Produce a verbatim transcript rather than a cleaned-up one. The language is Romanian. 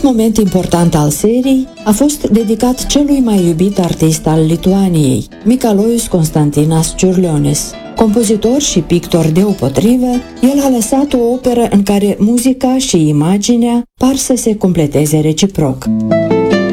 moment important al serii a fost dedicat celui mai iubit artist al Lituaniei, Mikalojus Konstantinas Čiurlionis. Compozitor și pictor deopotrivă, el a lăsat o operă în care muzica și imaginea par să se completeze reciproc.